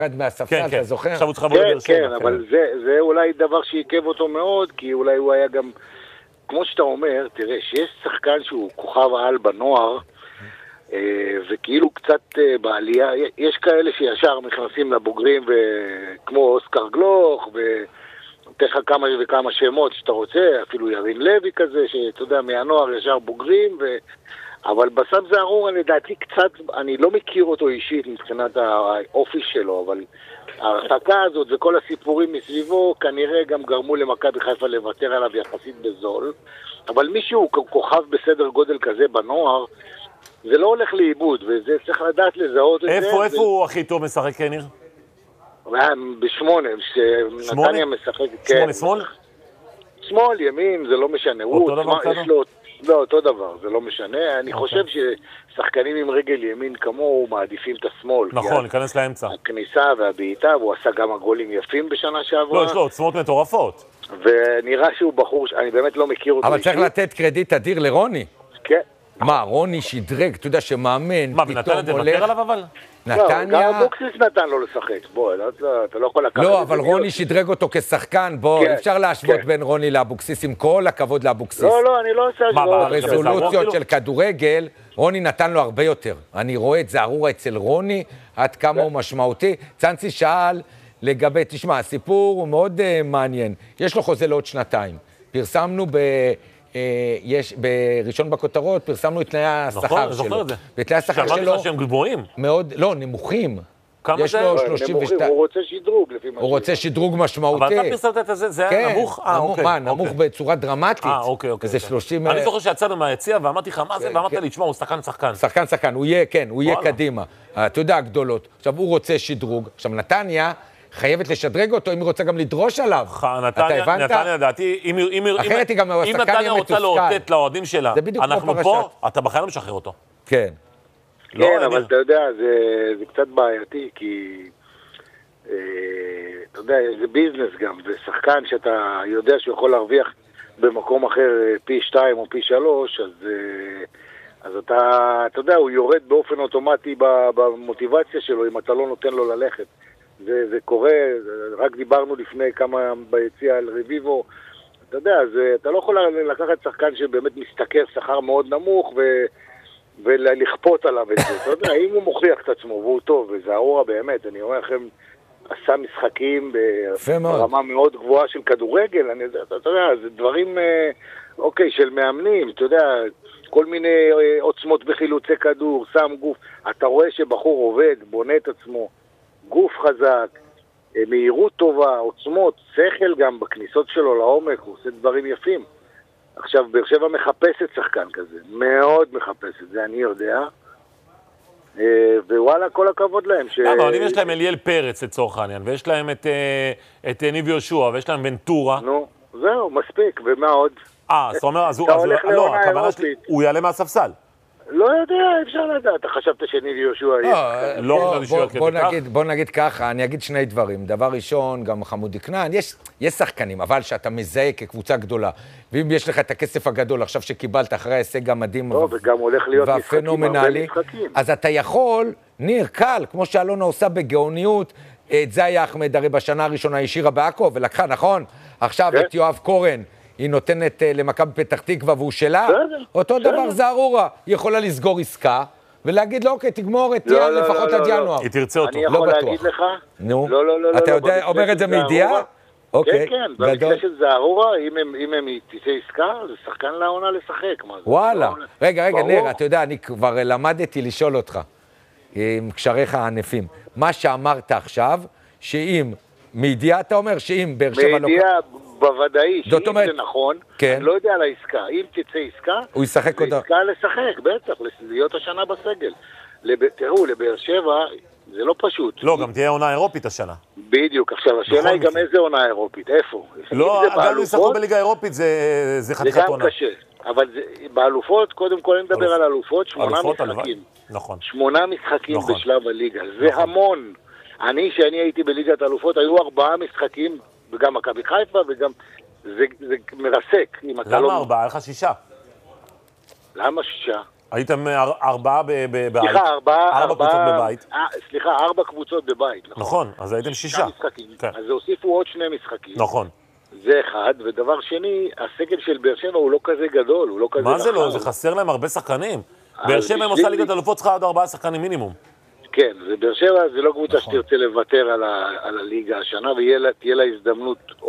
מהספסל, אתה זוכר? עכשיו הוא צריך לבוא לבאר שבע. כן, אבל זה אולי דבר שעיכב אותו מאוד, כי אולי הוא היה גם, כמו שאתה אומר, תראה, שיש שחקן שהוא כוכב על בנוער, וכאילו קצת בעלייה, יש כאלה שישר נכנסים לבוגרים, כמו אוסקר גלוך, ונותן לך כמה וכמה שמות שאתה רוצה, אפילו ירין לוי כזה, שאתה יודע, מהנוער ישר בוגרים, אבל בסם זערורה לדעתי קצת, אני לא מכיר אותו אישית מבחינת האופי שלו, אבל ההרחקה הזאת וכל הסיפורים מסביבו כנראה גם גרמו למכבי חיפה לוותר עליו יחסית בזול, אבל מישהו כוכב בסדר גודל כזה בנוער, זה לא הולך לאיבוד, וזה צריך לדעת לזהות את זה. איפה הוא הכי טוב משחק, קניר? בשמונה, שנתניה משחק. שמונה שמאל? שמאל, ימין, זה לא משנה. אותו דבר קצת? לא, אותו דבר, זה לא משנה. אני חושב ששחקנים עם רגל ימין כמוהו מעדיפים את השמאל. נכון, להיכנס לאמצע. הכניסה והבעיטה, והוא עשה גם הגולים יפים בשנה שעברה. לא, יש לו עוצמות מטורפות. ונראה שהוא בחור, אני באמת לא מכיר אותו. אבל צריך לתת קרדיט אדיר לרוני. כן. מה, רוני שדרג, אתה יודע שמאמן, מה, ונתן תוותר עליו אבל? נתניה... גם אבוקסיס נתן לו לשחק, בוא, אתה לא יכול לקחת... לא, אבל רוני שדרג אותו כשחקן, בוא, אפשר להשוות בין רוני לאבוקסיס, עם כל הכבוד לאבוקסיס. לא, אני לא עושה... ברזולוציות של כדורגל, רוני נתן לו הרבה יותר. אני רואה את זערורה אצל רוני, עד כמה הוא משמעותי. צאנצי שאל לגבי, תשמע, הסיפור הוא מאוד מעניין. יש לו חוזה לעוד שנתיים. פרסמנו יש בראשון בכותרות, פרסמנו את תנאי השכר שלו. נכון, זוכר את זה. ותנאי השכר שלו... שאמרתי לך שהם גבוהים? מאוד, לא, נמוכים. כמה יש לו 32... הוא רוצה שדרוג, לפי מה הוא רוצה שדרוג משמעותי. אבל אתה פרסמת את זה, זה היה נמוך? מה, נמוך בצורה דרמטית. אוקיי. זה 30... אני זוכר שיצאנו מהיציע ואמרתי לך, מה זה? ואמרת לי, תשמע, הוא שחקן. שחקן, הוא יהיה, כן, הוא יהיה קדימה. אתה יודע, הגדולות. עכשיו, הוא רוצה שדרוג. עכשיו, נתניה חייבת לשדרג אותו, אם היא רוצה גם לדרוש עליו. נתניה, לדעתי, אחרת היא גם, אם נתניה רוצה לאותת לאוהדים שלה, אנחנו פה, אתה בכלל לא משחרר אותו. כן. כן, אבל אתה יודע, זה קצת בעייתי, כי אתה יודע, זה ביזנס גם, זה שחקן שאתה יודע שהוא יכול להרוויח במקום אחר פי 2 או פי 3, אז אתה יודע, הוא יורד באופן אוטומטי במוטיבציה שלו, אם אתה לא נותן לו ללכת. זה קורה, רק דיברנו לפני כמה ביציאה על רביבו, אתה יודע, אתה לא יכול לקחת שחקן שבאמת משתכר שכר מאוד נמוך ולכפות עליו את זה, אתה יודע, אם הוא מוכיח את עצמו והוא טוב, וזערורה באמת, אני אומר לכם, עשה משחקים ברמה מאוד גבוהה של כדורגל, אתה יודע, זה דברים, אוקיי, של מאמנים, אתה יודע, כל מיני עוצמות בחילוצי כדור, שם גוף, אתה רואה שבחור עובד, בונה את עצמו, גוף חזק, מהירות טובה, עוצמות, שכל גם בכניסות שלו לעומק, הוא עושה דברים יפים. עכשיו, באר שבע מחפשת שחקן כזה, מאוד מחפשת, זה אני יודע. ווואלה, כל הכבוד להם. למה, אבל אם יש להם אליאל פרץ לצורך העניין, ויש להם את ניב יהושע, ויש להם ונטורה. נו, זהו, מספיק, ומה עוד? זאת אומרת, לא, הכוונה שלי, הוא יעלה מהספסל. לא יודע, אפשר לדעת. אתה חשבת שניב יהושע... בוא נגיד ככה, אני אגיד שני דברים. דבר ראשון, גם חמודי כנען, יש שחקנים, אבל שאתה מזהה כקבוצה גדולה, ואם יש לך את הכסף הגדול, עכשיו שקיבלת אחרי ההישג המדהים וגם הולך להיות והפנומנלי, אז אתה יכול, ניר, קל, כמו שאלונה עושה בגאוניות, את זאיה אחמד, הרי בשנה הראשונה השאירה בעכו, ולקחה, נכון? עכשיו את יואב קורן, היא נותנת למכבי פתח תקווה והוא שלה, אותו דבר זערורה, היא יכולה לסגור עסקה, ולהגיד לו, אוקיי, תגמור את ינואר, לפחות עד ינואר. היא תרצה אותו. אני יכול להגיד לך? נו, אתה יודע, אומר את זה מידיעה? כן, כן, במקרה של זערורה, אם הם תצא עסקה, זה שחקן לעונה לשחק. וואלה, רגע, ניר, אתה יודע, אני כבר למדתי לשאול אותך, עם קשריך הענפים, מה שאמרת עכשיו, שאם, מידיעה אתה אומר, שאם באר שבע לא... מידיעה בוודאי, שאם זה נכון, אני לא יודע על העסקה, אם תצא עסקה, הוא ישחק זה עסקה לשחק, בטח, להיות השנה בסגל. תראו, לבאר שבע, זה לא פשוט. לא, גם תהיה עונה אירופית השנה. בדיוק, עכשיו, השאלה היא גם איזה עונה אירופית, איפה? לא, גם לא ישחקו בליגה אירופית, זה חתיכת עונה. זה גם קשה, אבל באלופות, קודם כל אני מדבר על אלופות, 8 משחקים. נכון. 8 משחקים בשלב הליגה, זה המון. שאני הייתי בליגת אלופות, היו 4 משחקים, וגם מכבי חיפה, וגם זה מרסק. למה 4? היה לך 6. למה 6? הייתם 4 בבית. סליחה, 4 קבוצות בבית. סליחה, 4 קבוצות בבית. נכון, אז הייתם 6. אז הוסיפו עוד 2 משחקים. נכון. זה אחד, ודבר שני, הסגל של באר שבע הוא לא כזה גדול, הוא לא כזה מה זה לא? זה חסר להם הרבה שחקנים. באר שבע הם עושה ליגת אלופות, צריכה עוד 4 שחקנים מינימום. כן, זה באר שבע, זה לא קבוצה שתרצה לוותר על הליגה השנה, ותהיה לה הזדמנות